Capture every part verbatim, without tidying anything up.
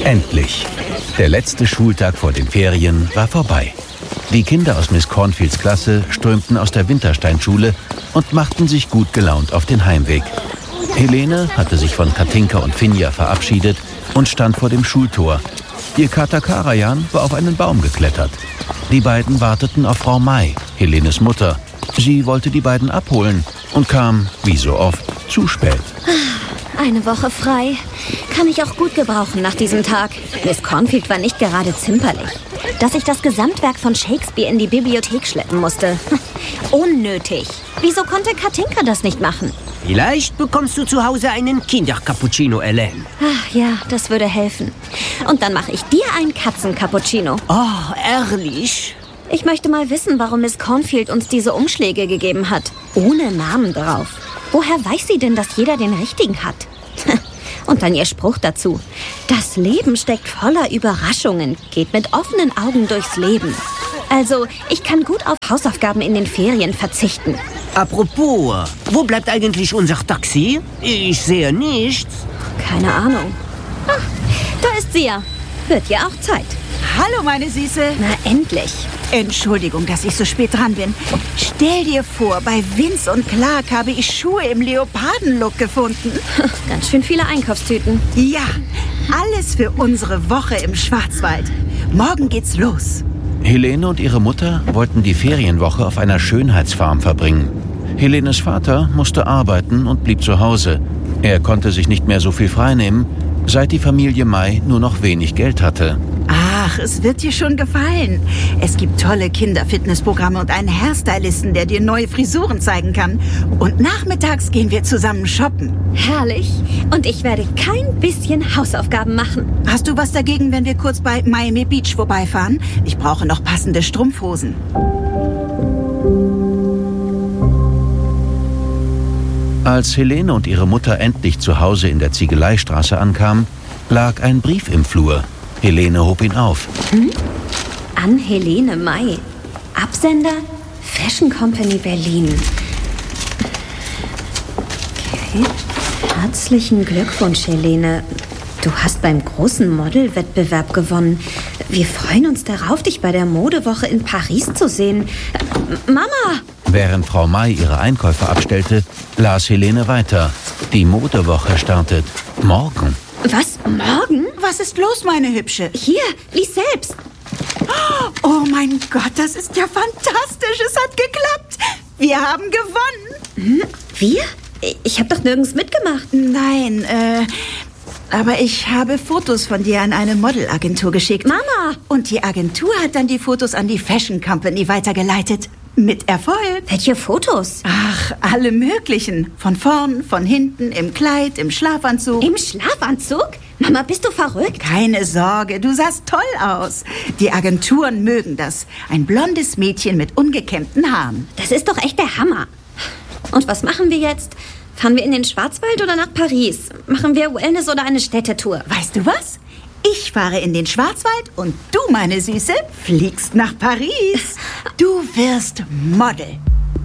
Endlich. Der letzte Schultag vor den Ferien war vorbei. Die Kinder aus Miss Cornfields Klasse strömten aus der Wintersteinschule und machten sich gut gelaunt auf den Heimweg. Helene hatte sich von Katinka und Finja verabschiedet und stand vor dem Schultor. Ihr Kater Karajan war auf einen Baum geklettert. Die beiden warteten auf Frau Mai, Helenes Mutter. Sie wollte die beiden abholen und kam, wie so oft, zu spät. Eine Woche frei. Kann ich auch gut gebrauchen nach diesem Tag. Miss Cornfield war nicht gerade zimperlich. Dass ich das Gesamtwerk von Shakespeare in die Bibliothek schleppen musste. Unnötig. Wieso konnte Katinka das nicht machen? Vielleicht bekommst du zu Hause einen Kindercappuccino, Elaine. Ach ja, das würde helfen. Und dann mache ich dir einen Katzencappuccino. Oh, ehrlich? Ich möchte mal wissen, warum Miss Cornfield uns diese Umschläge gegeben hat. Ohne Namen drauf. Woher weiß sie denn, dass jeder den richtigen hat? Und dann ihr Spruch dazu. Das Leben steckt voller Überraschungen, geht mit offenen Augen durchs Leben. Also, ich kann gut auf Hausaufgaben in den Ferien verzichten. Apropos, wo bleibt eigentlich unser Taxi? Ich sehe nichts. Keine Ahnung. Ach, da ist sie ja. Wird ja auch Zeit. Hallo, meine Süße. Na, endlich. Entschuldigung, dass ich so spät dran bin. Stell dir vor, bei Vince und Clark habe ich Schuhe im Leopardenlook gefunden. Ganz schön viele Einkaufstüten. Ja, alles für unsere Woche im Schwarzwald. Morgen geht's los. Helene und ihre Mutter wollten die Ferienwoche auf einer Schönheitsfarm verbringen. Helenes Vater musste arbeiten und blieb zu Hause. Er konnte sich nicht mehr so viel freinehmen, seit die Familie Mai nur noch wenig Geld hatte. Ach, es wird dir schon gefallen. Es gibt tolle Kinderfitnessprogramme und einen Hairstylisten, der dir neue Frisuren zeigen kann. Und nachmittags gehen wir zusammen shoppen. Herrlich. Und ich werde kein bisschen Hausaufgaben machen. Hast du was dagegen, wenn wir kurz bei Miami Beach vorbeifahren? Ich brauche noch passende Strumpfhosen. Als Helene und ihre Mutter endlich zu Hause in der Ziegeleistraße ankamen, lag ein Brief im Flur. Helene hob ihn auf. Hm? An Helene Mai. Absender Fashion Company Berlin. Okay. Herzlichen Glückwunsch, Helene. Du hast beim großen Modelwettbewerb gewonnen. Wir freuen uns darauf, dich bei der Modewoche in Paris zu sehen. Mama! Während Frau Mai ihre Einkäufe abstellte, las Helene weiter. Die Modewoche startet morgen. Was? Morgen? Was ist los, meine Hübsche? Hier, lies selbst. Oh mein Gott, das ist ja fantastisch. Es hat geklappt. Wir haben gewonnen. Hm? Wir? Ich habe doch nirgends mitgemacht. Nein, äh... aber ich habe Fotos von dir an eine Modelagentur geschickt. Mama! Und die Agentur hat dann die Fotos an die Fashion Company weitergeleitet. Mit Erfolg. Welche Fotos? Ach, alle möglichen. Von vorn, von hinten, im Kleid, im Schlafanzug. Im Schlafanzug? Mama, bist du verrückt? Keine Sorge, du sahst toll aus. Die Agenturen mögen das. Ein blondes Mädchen mit ungekämmten Haaren. Das ist doch echt der Hammer. Und was machen wir jetzt? Fahren wir in den Schwarzwald oder nach Paris? Machen wir Wellness oder eine Städtetour? Weißt du was? Ich fahre in den Schwarzwald und du, meine Süße, fliegst nach Paris. Du wirst Model.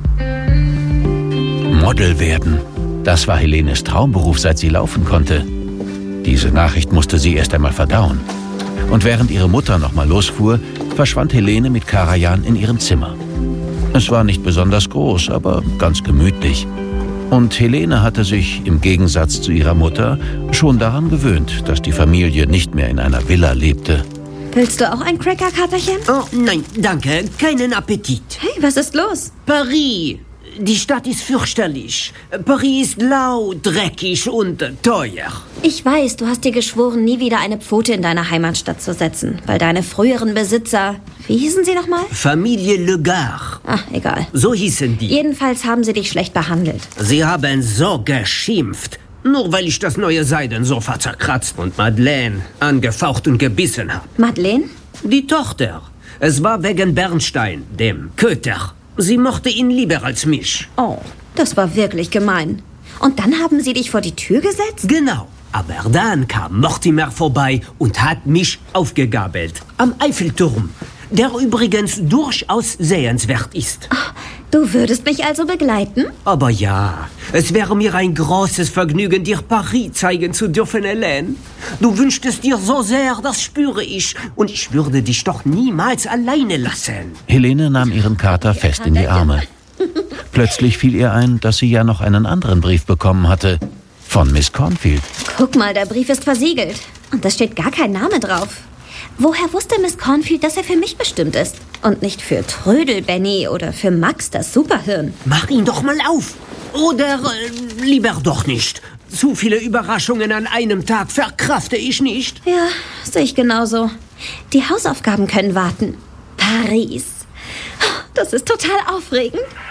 Model werden. Das war Helenes Traumberuf, seit sie laufen konnte. Diese Nachricht musste sie erst einmal verdauen. Und während ihre Mutter noch mal losfuhr, verschwand Helene mit Karajan in ihrem Zimmer. Es war nicht besonders groß, aber ganz gemütlich. Und Helene hatte sich, im Gegensatz zu ihrer Mutter, schon daran gewöhnt, dass die Familie nicht mehr in einer Villa lebte. Willst du auch ein Cracker-Katerchen? Oh, nein, danke. Keinen Appetit. Hey, was ist los? Paris. Die Stadt ist fürchterlich. Paris ist laut, dreckig und teuer. Ich weiß, du hast dir geschworen, nie wieder eine Pfote in deine Heimatstadt zu setzen, weil deine früheren Besitzer... Wie hießen sie nochmal? Familie Le Gard. Ach, egal. So hießen die. Jedenfalls haben sie dich schlecht behandelt. Sie haben so geschimpft. Nur weil ich das neue Seidensofa zerkratzt und Madeleine angefaucht und gebissen habe. Madeleine? Die Tochter. Es war wegen Bernstein, dem Köter. Sie mochte ihn lieber als mich. Oh, das war wirklich gemein. Und dann haben sie dich vor die Tür gesetzt? Genau. Aber dann kam Mortimer vorbei und hat mich aufgegabelt. Am Eiffelturm. Der übrigens durchaus sehenswert ist. Ach, Du würdest mich also begleiten? Aber ja, es wäre mir ein großes Vergnügen, dir Paris zeigen zu dürfen, Hélène. Du wünschst es dir so sehr, das spüre ich. Und ich würde dich doch niemals alleine lassen. Helene nahm ihren Kater fest in die Arme. Plötzlich fiel ihr ein, dass sie ja noch einen anderen Brief bekommen hatte. Von Miss Cornfield. Guck mal, der Brief ist versiegelt. Und da steht gar kein Name drauf. Woher wusste Miss Cornfield, dass er für mich bestimmt ist? Und nicht für Trödel Benny oder für Max, das Superhirn. Mach ihn doch mal auf. Oder äh, lieber doch nicht. Zu viele Überraschungen an einem Tag verkrafte ich nicht. Ja, sehe ich genauso. Die Hausaufgaben können warten. Paris. Das ist total aufregend.